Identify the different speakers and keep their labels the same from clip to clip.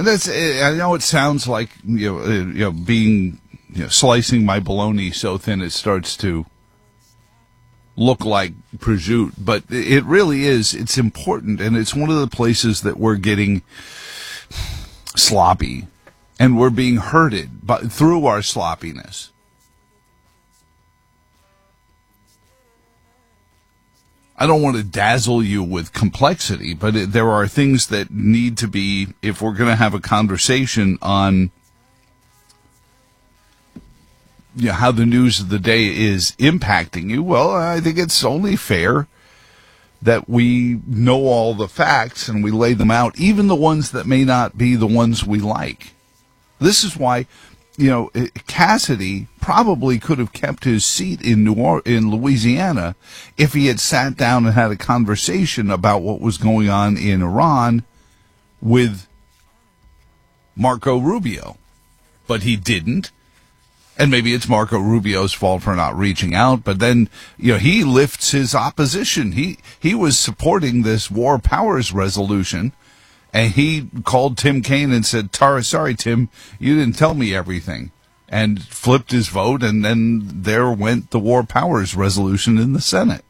Speaker 1: That's. I know it sounds like being slicing my bologna so thin it starts to look like prosciutto, but it really is. It's important, and it's one of the places that we're getting sloppy, and we're being hurted through our sloppiness. I don't want to dazzle you with complexity, but there are things that need to be, if we're going to have a conversation on how the news of the day is impacting you, well, I think it's only fair that we know all the facts and we lay them out, even the ones that may not be the ones we like. This is why, Cassidy probably could have kept his seat in Louisiana if he had sat down and had a conversation about what was going on in Iran with Marco Rubio. But he didn't. And maybe it's Marco Rubio's fault for not reaching out, but then, he lifts his opposition. He was supporting this War Powers resolution, and he called Tim Kaine and said, sorry, Tim, you didn't tell me everything, and flipped his vote, and then there went the War Powers resolution in the Senate.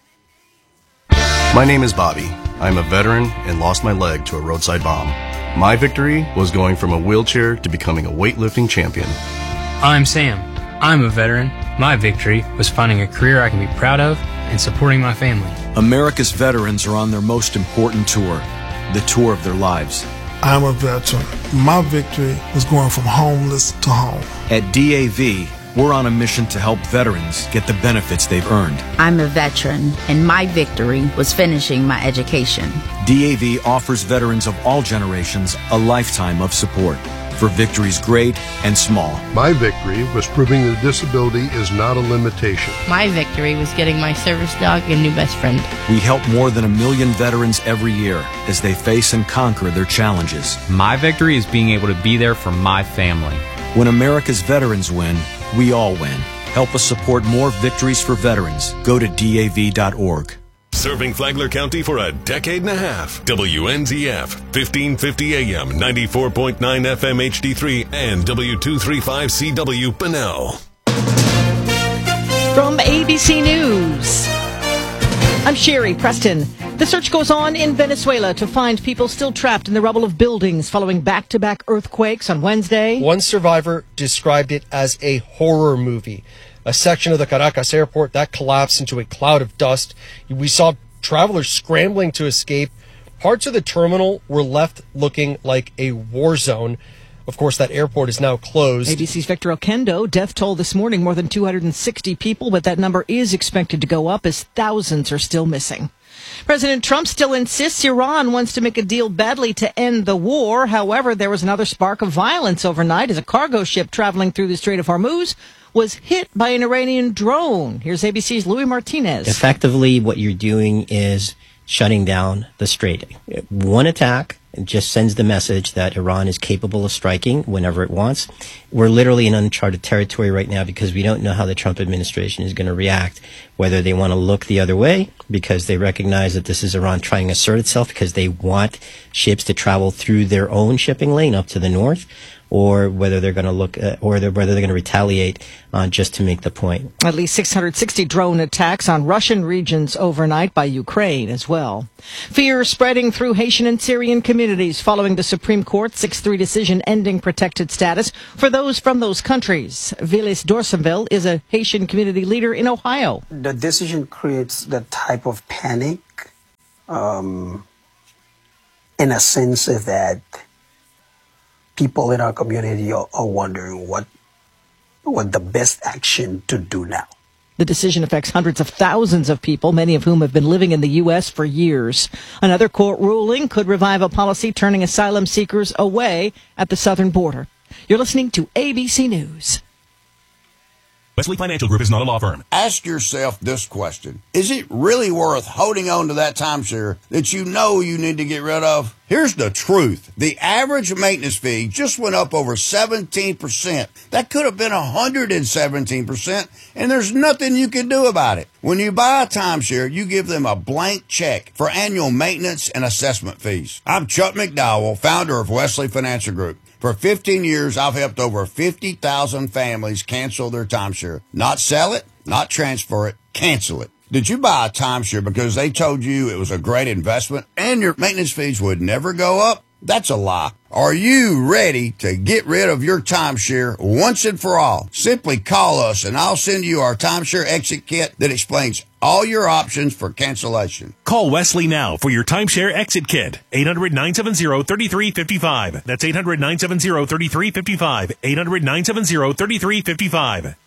Speaker 2: My name is Bobby. I'm a veteran and lost my leg to a roadside bomb. My victory was going from a wheelchair to becoming a weightlifting champion.
Speaker 3: I'm Sam. I'm a veteran. My victory was finding a career I can be proud of and supporting my family.
Speaker 4: America's veterans are on their most important tour, the tour of their lives.
Speaker 5: I'm a veteran. My victory was going from homeless to home.
Speaker 4: At DAV, we're on a mission to help veterans get the benefits they've earned.
Speaker 6: I'm a veteran, and my victory was finishing my education.
Speaker 4: DAV offers veterans of all generations a lifetime of support for victories great and small.
Speaker 7: My victory was proving that disability is not a limitation.
Speaker 8: My victory was getting my service dog a new best friend.
Speaker 4: We help more than 1 million veterans every year as they face and conquer their challenges.
Speaker 9: My victory is being able to be there for my family.
Speaker 4: When America's veterans win, we all win. Help us support more victories for veterans. Go to DAV.org.
Speaker 10: Serving Flagler County for a decade and a half. WNZF, 1550 AM, 94.9 FM HD3, and W235CW Bunnell.
Speaker 11: From ABC News, I'm Sherry Preston. The search goes on in Venezuela to find people still trapped in the rubble of buildings following back-to-back earthquakes on Wednesday.
Speaker 12: One survivor described it as a horror movie. A section of the Caracas airport that collapsed into a cloud of dust. We saw travelers scrambling to escape. Parts of the terminal were left looking like a war zone. Of course, that airport is now closed.
Speaker 11: ABC's Victor Oquendo. Death toll this morning, more than 260 people, but that number is expected to go up as thousands are still missing. President Trump still insists Iran wants to make a deal badly to end the war. However, there was another spark of violence overnight as a cargo ship traveling through the Strait of Hormuz was hit by an Iranian drone. Here's ABC's Louis Martinez.
Speaker 13: Effectively, what you're doing is shutting down the strait. One attack just sends the message that Iran is capable of striking whenever it wants. We're literally in uncharted territory right now because we don't know how the Trump administration is going to react, whether they want to look the other way because they recognize that this is Iran trying to assert itself because they want ships to travel through their own shipping lane up to the north, or whether they're going to look, whether they're going to retaliate just to make the point.
Speaker 11: At least 660 drone attacks on Russian regions overnight by Ukraine as well. Fear spreading through Haitian and Syrian communities following the Supreme Court 6-3 decision ending protected status for those from those countries. Vilis Dorsonville is a Haitian community leader in Ohio.
Speaker 14: The decision creates the type of panic, in a sense that people in our community are wondering what the best action to do now.
Speaker 11: The decision affects hundreds of thousands of people, many of whom have been living in the U.S. for years. Another court ruling could revive a policy turning asylum seekers away at the southern border. You're listening to ABC News.
Speaker 15: Wesley Financial Group is not a law firm.
Speaker 16: Ask yourself this question. Is it really worth holding on to that timeshare that you know you need to get rid of? Here's the truth. The average maintenance fee just went up over 17%. That could have been 117%, and there's nothing you can do about it. When you buy a timeshare, you give them a blank check for annual maintenance and assessment fees. I'm Chuck McDowell, founder of Wesley Financial Group. For 15 years, I've helped over 50,000 families cancel their timeshare. Not sell it, not transfer it, cancel it. Did you buy a timeshare because they told you it was a great investment and your maintenance fees would never go up? That's a lie. Are you ready to get rid of your timeshare once and for all? Simply call us and I'll send you our timeshare exit kit that explains all your options for cancellation.
Speaker 15: Call Wesley now for your timeshare exit kit. 800-970-3355. That's 800-970-3355. 800-970-3355.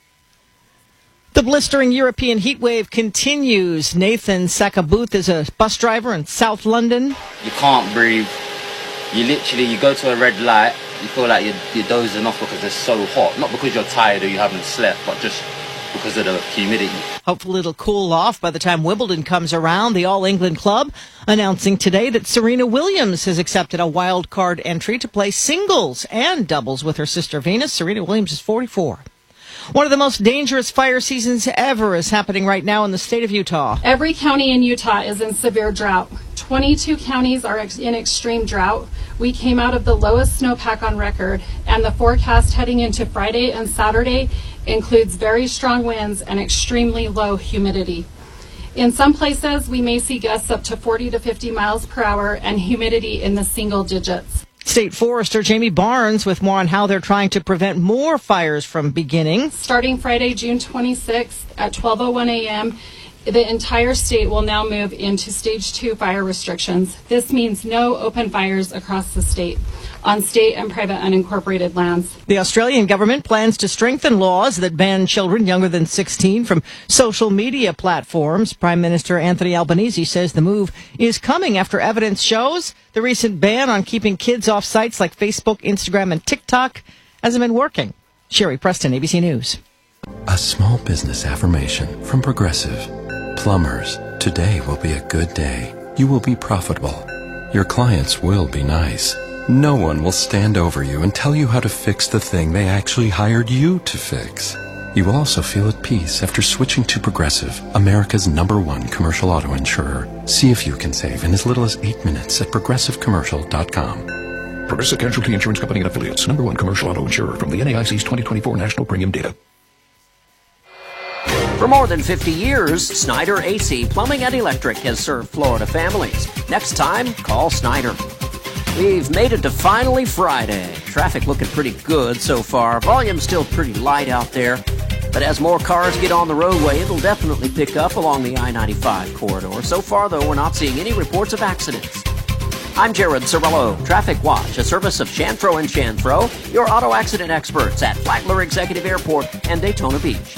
Speaker 11: The blistering European heat wave continues. Nathan Sakabuth is a bus driver in South London.
Speaker 17: You can't breathe. You go to a red light, you feel like you're dozing off because it's so hot. Not because you're tired or you haven't slept, but just because of the humidity.
Speaker 11: Hopefully it'll cool off by the time Wimbledon comes around. The All England Club announcing today that Serena Williams has accepted a wild card entry to play singles and doubles with her sister Venus. Serena Williams is 44. One of the most dangerous fire seasons ever is happening right now in the state of Utah.
Speaker 18: Every county in Utah is in severe drought. 22 counties are in extreme drought. We came out of the lowest snowpack on record, and the forecast heading into Friday and Saturday includes very strong winds and extremely low humidity. In some places, we may see gusts up to 40 to 50 miles per hour and humidity in the single digits.
Speaker 11: State Forester Jamie Barnes with more on how they're trying to prevent more fires from beginning.
Speaker 18: Starting Friday, June 26th at 12:01 a.m., the entire state will now move into Stage 2 fire restrictions. This means no open fires across the state on state and private unincorporated lands.
Speaker 11: The Australian government plans to strengthen laws that ban children younger than 16 from social media platforms. Prime Minister Anthony Albanese says the move is coming after evidence shows the recent ban on keeping kids off sites like Facebook, Instagram, and TikTok hasn't been working. Sherry Preston, ABC News.
Speaker 19: A small business affirmation from Progressive. Plumbers, today will be a good day. You will be profitable. Your clients will be nice. No one will stand over you and tell you how to fix the thing they actually hired you to fix. You will also feel at peace after switching to Progressive, America's #1 commercial auto insurer. See if you can save in as little as 8 minutes at progressivecommercial.com.
Speaker 20: Progressive Casualty Insurance Company and Affiliates, #1 commercial auto insurer from the NAIC's 2024 National Premium Data.
Speaker 21: For more than 50 years, Snyder AC Plumbing and Electric has served Florida families. Next time, call Snyder. We've made it to finally Friday. Traffic looking pretty good so far. Volume still pretty light out there. But as more cars get on the roadway, it'll definitely pick up along the I-95 corridor. So far, though, we're not seeing any reports of accidents. I'm Jared Cirillo. Traffic Watch, a service of Chanfro & Chanfro, your auto accident experts at Flagler Executive Airport and Daytona Beach.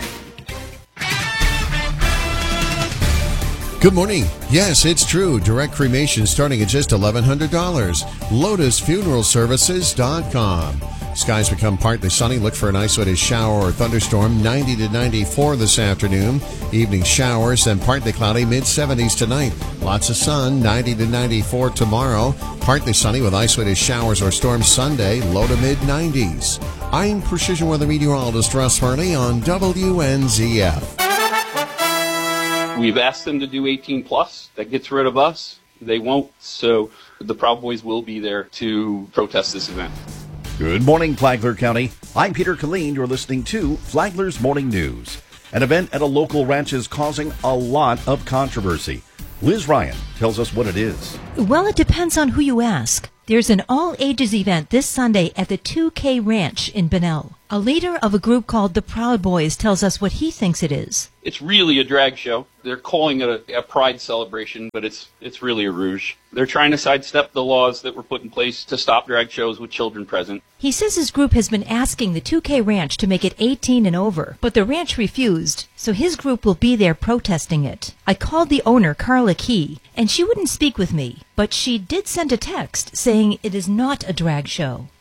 Speaker 22: Good morning. Yes, it's true. Direct cremation starting at just $1,100. LotusFuneralServices.com. Skies become partly sunny. Look for an isolated shower or thunderstorm. 90 to 94 this afternoon. Evening showers, then partly cloudy. Mid-70s tonight. Lots of sun. 90 to 94 tomorrow. Partly sunny with isolated showers or storms Sunday. Low to mid-90s. I'm Precision Weather Meteorologist Russ Hurley on WNZF.
Speaker 23: We've asked them to do 18 plus. That gets rid of us. They won't. So the Proud Boys will be there to protest this event.
Speaker 24: Good morning, Flagler County. I'm Peter Killeen. You're listening to Flagler's Morning News. An event at a local ranch is causing a lot of controversy. Liz Ryan tells us what it is.
Speaker 25: Well, it depends on who you ask. There's an all-ages event this Sunday at the 2K Ranch in Bunnell. A leader of a group called the Proud Boys tells us what he thinks it is.
Speaker 23: It's really a drag show. They're calling it a pride celebration, but it's really a rouge. They're trying to sidestep the laws that were put in place to stop drag shows with children present.
Speaker 25: He says his group has been asking the 2K Ranch to make it 18 and over, but the ranch refused, so his group will be there protesting it. I called the owner, Carla Key, and she wouldn't speak with me, but she did send a text saying it is not a drag show.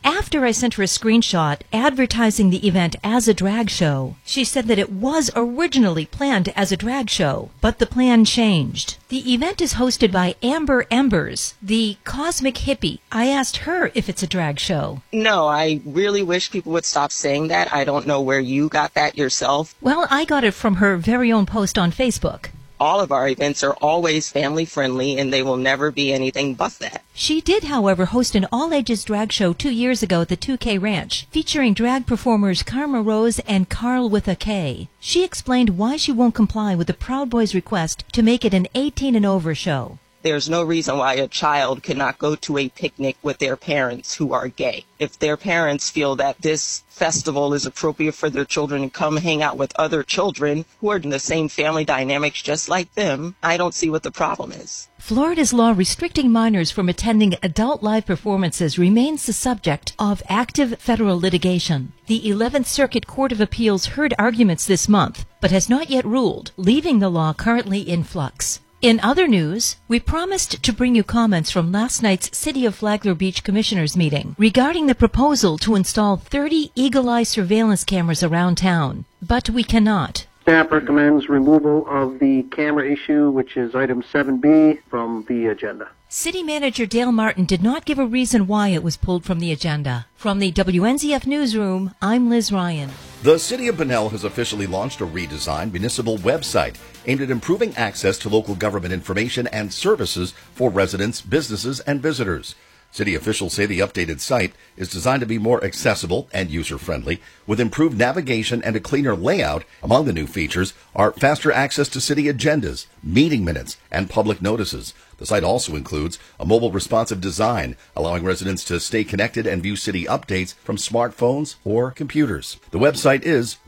Speaker 25: After I sent her a screenshot advertising the event as a drag show, she said that it was originally planned as a drag show, but the plan changed. The event is hosted by Amber Embers, the cosmic hippie. I asked her if it's a drag show.
Speaker 1: No, I really wish people would stop saying that. I don't know where you got that yourself.
Speaker 25: Well, I got it from her very own post on Facebook.
Speaker 1: All of our events are always family friendly, and they will never be anything but that.
Speaker 25: She did, however, host an all-ages drag show 2 years ago at the 2K Ranch, featuring drag performers Karma Rose and Carl with a K. She explained why she won't comply with the Proud Boys' request to make it an 18 and over show.
Speaker 1: There's no reason why a child cannot go to a picnic with their parents who are gay. If their parents feel that this festival is appropriate for their children to come hang out with other children who are in the same family dynamics just like them, I don't see what the problem is.
Speaker 25: Florida's law restricting minors from attending adult live performances remains the subject of active federal litigation. The 11th Circuit Court of Appeals heard arguments this month, but has not yet ruled, leaving the law currently in flux. In other news, we promised to bring you comments from last night's City of Flagler Beach Commissioners meeting regarding the proposal to install 30 Eagle Eye surveillance cameras around town, but we cannot.
Speaker 2: Staff recommends removal of the camera issue, which is item 7B, from the agenda.
Speaker 25: City Manager Dale Martin did not give a reason why it was pulled from the agenda. From the WNZF Newsroom, I'm Liz Ryan.
Speaker 24: The City of Bunnell has officially launched a redesigned municipal website aimed at improving access to local government information and services for residents, businesses, and visitors. City officials say the updated site is designed to be more accessible and user-friendly, with improved navigation and a cleaner layout. Among the new features are faster access to city agendas, meeting minutes, and public notices. The site also includes a mobile responsive design, allowing residents to stay connected and view city updates from smartphones or computers. The website is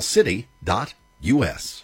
Speaker 24: bunnellcity.us.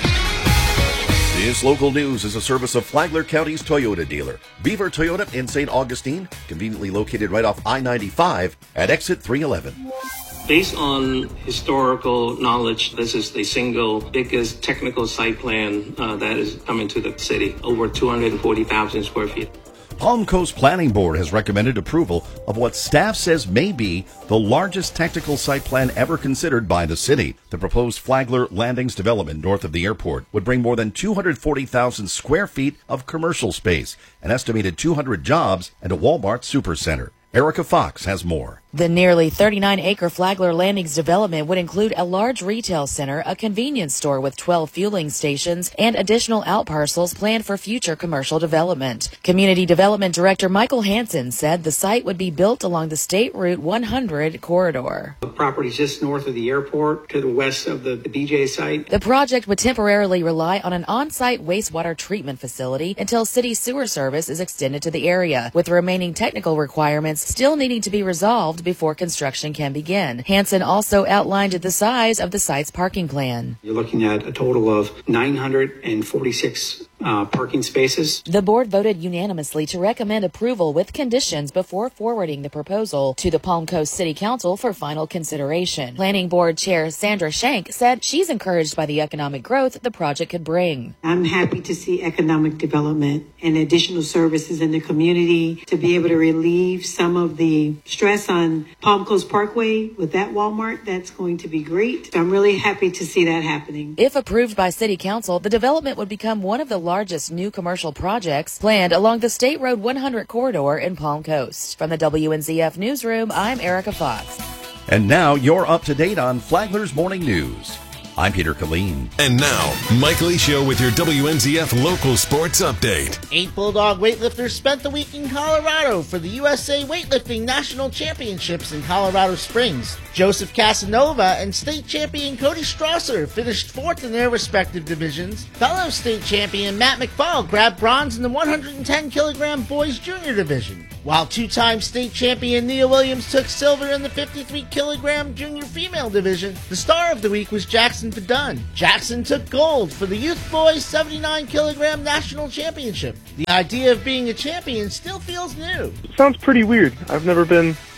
Speaker 24: This local news is a service of Flagler County's Toyota dealer, Beaver Toyota in St. Augustine, conveniently located right off I-95 at exit 311.
Speaker 3: Based on historical knowledge, this is the single biggest technical site plan that is coming to the city, over 240,000 square feet.
Speaker 24: Palm Coast Planning Board has recommended approval of what staff says may be the largest technical site plan ever considered by the city. The proposed Flagler Landings development north of the airport would bring more than 240,000 square feet of commercial space, an estimated 200 jobs, and a Walmart supercenter. Erica Fox has more.
Speaker 5: The nearly 39-acre Flagler Landings development would include a large retail center, a convenience store with 12 fueling stations, and additional outparcels planned for future commercial development. Community Development Director Michael Hansen said the site would be built along the State Route 100 corridor.
Speaker 6: The property is just north of the airport to the west of the BJ site.
Speaker 5: The project would temporarily rely on an on-site wastewater treatment facility until city sewer service is extended to the area, with remaining technical requirements still needing to be resolved before construction can begin. Hansen also outlined the size of the site's parking plan.
Speaker 6: You're looking at a total of 946 parking spaces.
Speaker 5: The board voted unanimously to recommend approval with conditions before forwarding the proposal to the Palm Coast City Council for final consideration. Planning Board Chair Sandra Shank said she's encouraged by the economic growth the project could bring.
Speaker 26: I'm happy to see economic development and additional services in the community to be able to relieve some of the stress on Palm Coast Parkway with that Walmart. That's going to be great. I'm really happy to see that happening.
Speaker 5: If approved by City Council, the development would become one of the largest new commercial projects planned along the State Road 100 corridor in Palm Coast. From the WNZF Newsroom, I'm Erica Fox.
Speaker 24: And now you're up to date on Flagler's Morning News. I'm Peter Killeen.
Speaker 10: And now, Mike Lee Show with your WNZF local sports update.
Speaker 27: 8 Bulldog weightlifters spent the week in Colorado for the USA Weightlifting National Championships in Colorado Springs. Joseph Casanova and state champion Cody Strasser finished fourth in their respective divisions. Fellow state champion Matt McFall grabbed bronze in the 110-kilogram boys junior division, while two-time state champion Nia Williams took silver in the 53-kilogram junior female division. The star of the week was Jackson Fadun. Jackson took gold for the youth boys 79-kilogram national championship. The idea of being a champion still feels new.
Speaker 2: It sounds pretty weird. I've never been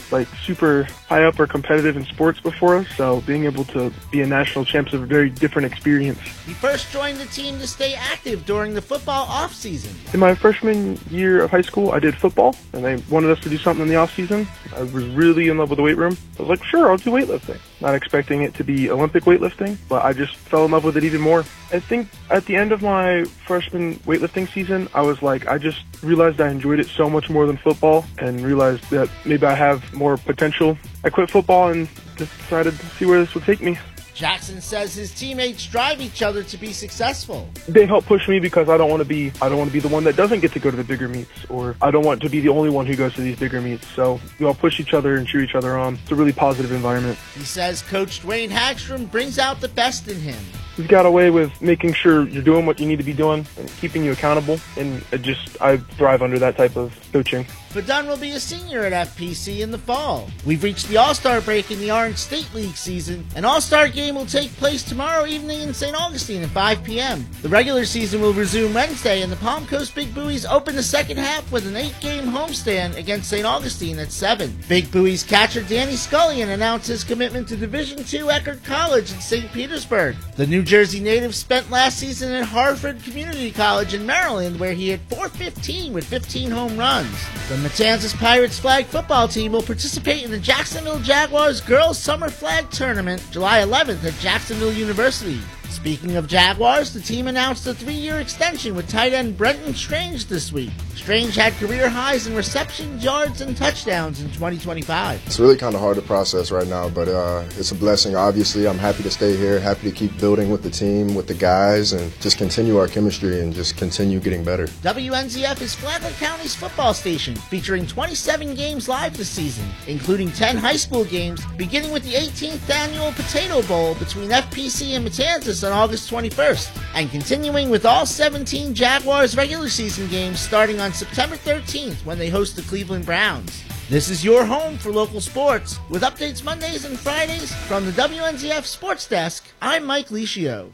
Speaker 4: like super high up or competitive in sports before us, so being able to be a national champ is a very different experience.
Speaker 27: He first joined the team to stay active during the football off-season.
Speaker 4: In my freshman year of high school, I did football, and they wanted us to do something in the off-season. I was really in love with the weight room. I was like, sure, I'll do weightlifting. Not expecting it to be Olympic weightlifting, but I just fell in love with it even more. I think at the end of my freshman weightlifting season, I was like, I just realized I enjoyed it so much more than football and realized that maybe I have more potential. I quit football and just decided to see where this would take me.
Speaker 27: Jackson says his teammates drive each other to be successful.
Speaker 4: They help push me because I don't want to be the one that doesn't get to go to the bigger meets, or I don't want to be the only one who goes to these bigger meets. So we all push each other and cheer each other on. It's a really positive environment.
Speaker 27: He says Coach Dwayne Hagstrom brings out the best in him.
Speaker 4: He's got a way with making sure you're doing what you need to be doing and keeping you accountable, and I thrive under that type of coaching.
Speaker 27: Verdun will be a senior at FPC in the fall. We've reached the All-Star break in the Orange State League season. An All-Star game will take place tomorrow evening in St. Augustine at 5 p.m. The regular season will resume Wednesday, and the Palm Coast Big Buoys open the second half with an 8-game homestand against St. Augustine at 7. Big Buoys catcher Danny Scullion announced his commitment to Division II Eckerd College in St. Petersburg. The New Jersey native spent last season at Hartford Community College in Maryland, where he had .415 with 15 home runs. The Matanzas Pirates flag football team will participate in the Jacksonville Jaguars Girls Summer Flag Tournament July 11th at Jacksonville University. Speaking of Jaguars, the team announced a 3-year extension with tight end Brenton Strange this week. Strange had career highs in receptions, yards, and touchdowns in 2025.
Speaker 7: It's really kind of hard to process right now, but it's a blessing. Obviously, I'm happy to stay here, happy to keep building with the team, with the guys, and just continue our chemistry and just continue getting better.
Speaker 27: WNZF is Flagler County's football station, featuring 27 games live this season, including 10 high school games, beginning with the 18th annual Potato Bowl between FPC and Matanzas on August 21st, and continuing with all 17 Jaguars regular season games starting on September 13th when they host the Cleveland Browns. This is your home for local sports, with updates Mondays and Fridays from the WNZF Sports Desk. I'm Mike Licio.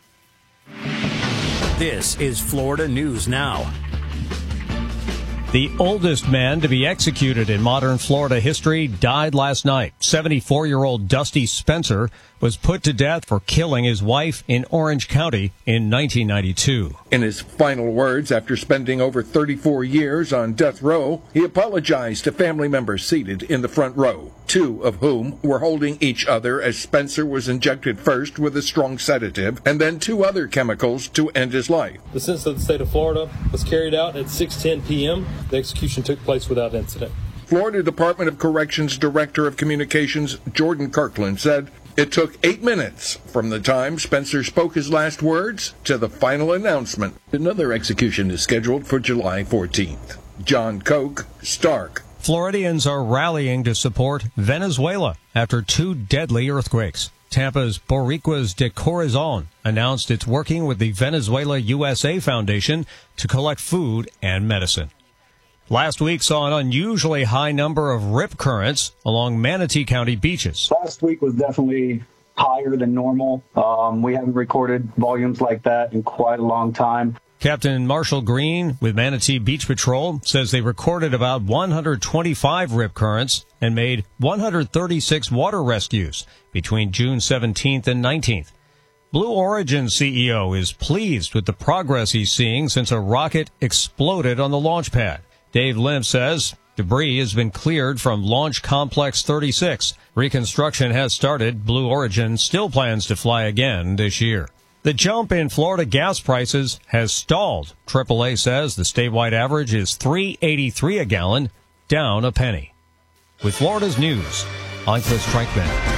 Speaker 8: This is Florida News Now.
Speaker 9: The oldest man to be executed in modern Florida history died last night. 74-year-old Dusty Spencer was put to death for killing his wife in Orange County in 1992.
Speaker 12: In his final words, after spending over 34 years on death row, he apologized to family members seated in the front row, 2 of whom were holding each other as Spencer was injected first with a strong sedative and then 2 other chemicals to end his life.
Speaker 13: The sentence of the state of Florida was carried out at 6:10 p.m. The execution took place without incident.
Speaker 12: Florida Department of Corrections Director of Communications Jordan Kirkland said it took 8 minutes from the time Spencer spoke his last words to the final announcement. Another execution is scheduled for July 14th. John Koch, Stark.
Speaker 9: Floridians are rallying to support Venezuela after 2 deadly earthquakes. Tampa's Boricuas de Corazon announced it's working with the Venezuela USA Foundation to collect food and medicine. Last week saw an unusually high number of rip currents along Manatee County beaches.
Speaker 14: Last week was definitely higher than normal. We haven't recorded volumes like that in quite a long time.
Speaker 9: Captain Marshall Green with Manatee Beach Patrol says they recorded about 125 rip currents and made 136 water rescues between June 17th and 19th. Blue Origin CEO is pleased with the progress he's seeing since a rocket exploded on the launch pad. Dave Lim says debris has been cleared from Launch Complex 36. Reconstruction has started. Blue Origin still plans to fly again this year. The jump in Florida gas prices has stalled. AAA says the statewide average is $3.83 a gallon, down a penny. With Florida's news, I'm Chris Trankman.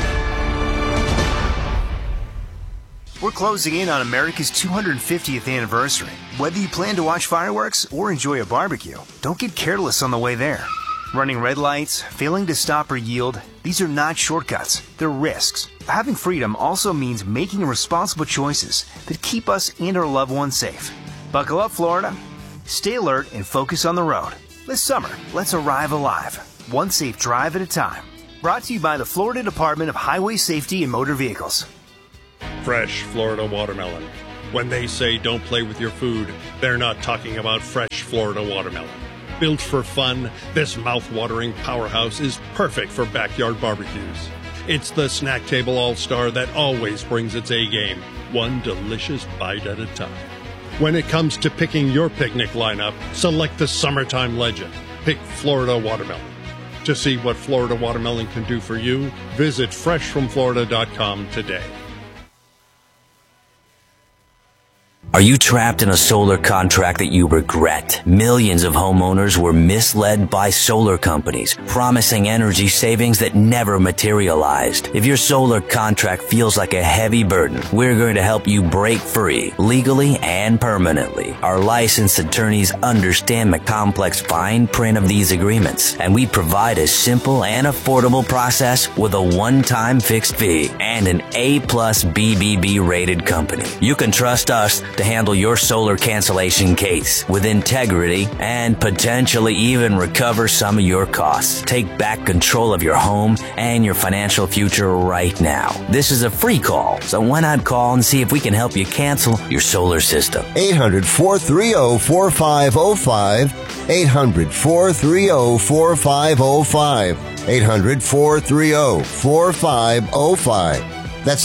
Speaker 28: We're closing in on America's 250th anniversary. Whether you plan to watch fireworks or enjoy a barbecue, don't get careless on the way there. Running red lights, failing to stop or yield, these are not shortcuts, they're risks. Having freedom also means making responsible choices that keep us and our loved ones safe. Buckle up, Florida. Stay alert and focus on the road. This summer, let's arrive alive, one safe drive at a time. Brought to you by the Florida Department of Highway Safety and Motor Vehicles.
Speaker 29: Fresh Florida watermelon. When they say don't play with your food, they're not talking about fresh Florida watermelon. Built for fun, this mouth-watering powerhouse is perfect for backyard barbecues. It's the snack table all-star that always brings its A-game, one delicious bite at a time. When it comes to picking your picnic lineup, select the summertime legend. Pick Florida Watermelon. To see what Florida Watermelon can do for you, visit freshfromflorida.com today.
Speaker 11: Are you trapped in a solar contract that you regret? Millions of homeowners were misled by solar companies, promising energy savings that never materialized. If your solar contract feels like a heavy burden, we're going to help you break free, legally and permanently. Our licensed attorneys understand the complex fine print of these agreements, and we provide a simple and affordable process with a one-time fixed fee and an A+ BBB rated company. You can trust us to handle your solar cancellation case with integrity and potentially even recover some of your costs. Take back control of your home and your financial future right now. This is a free call, so why not call and see if we can help you cancel your solar system?
Speaker 15: 800-430-4505. 800-430-4505. 800-430-4505. That's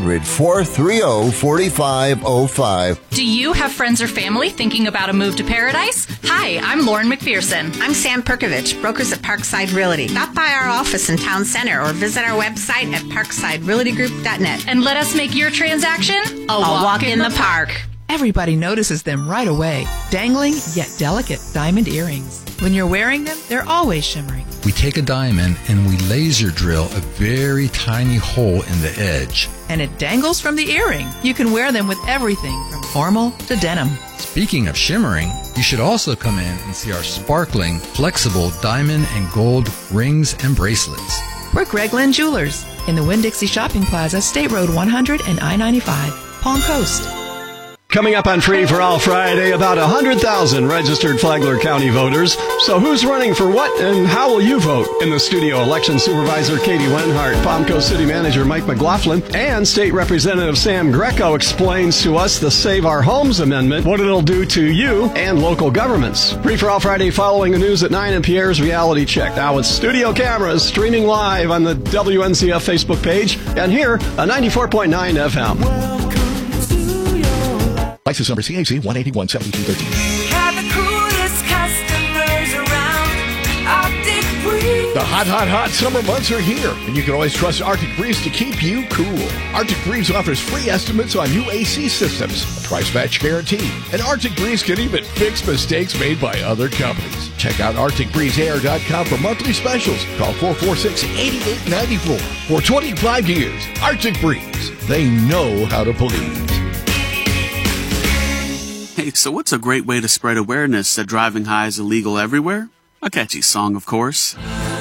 Speaker 15: 800-430-4505.
Speaker 16: Do you have friends or family thinking about a move to paradise? Hi, I'm Lauren McPherson.
Speaker 17: I'm Sam Perkovich, brokers at Parkside Realty. Stop by our office in Town Center or visit our website at parksiderealtygroup.net.
Speaker 16: And let us make your transaction a walk in the park.
Speaker 18: Everybody notices them right away. Dangling, yet delicate diamond earrings. When you're wearing them, they're always shimmering.
Speaker 19: We take a diamond and we laser drill a very tiny hole in the edge.
Speaker 18: And it dangles from the earring. You can wear them with everything from formal to denim.
Speaker 19: Speaking of shimmering, you should also come in and see our sparkling, flexible diamond and gold rings and bracelets.
Speaker 18: We're Greg Lynn Jewelers in the Winn-Dixie Shopping Plaza, State Road 100 and I-95, Palm Coast.
Speaker 20: Coming up on Free for All Friday, about 100,000 registered Flagler County voters. So who's running for what and how will you vote? In the studio, Election Supervisor Katie Wenhart, Palmco City Manager Mike McLaughlin, and State Representative Sam Greco explains to us the Save Our Homes Amendment, what it'll do to you and local governments. Free for All Friday following the news at 9 and Pierre's Reality Check. Now with studio cameras streaming live on the WNCF Facebook page and here on 94.9 FM.
Speaker 21: License number CAC 1817213.
Speaker 22: Have the coolest customers around. Arctic Breeze.
Speaker 21: The hot summer months are here, and you can always trust Arctic Breeze to keep you cool. Arctic Breeze offers free estimates on new AC systems, a price match guarantee, and Arctic Breeze can even fix mistakes made by other companies. Check out ArcticBreezeAir.com for monthly specials. Call 446-8894. For 25 years, Arctic Breeze. They know how to please.
Speaker 30: Hey, so what's a great way to spread awareness that driving high is illegal everywhere? A catchy song, of course.